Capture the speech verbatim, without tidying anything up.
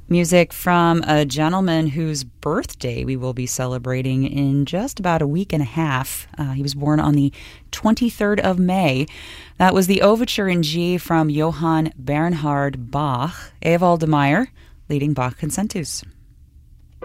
Music from a gentleman whose birthday we will be celebrating in just about a week and a half. Uh, he was born on the twenty-third of May. That was the Overture in G from Johann Bernhard Bach. Ewald de Meyer leading Bach Concentus.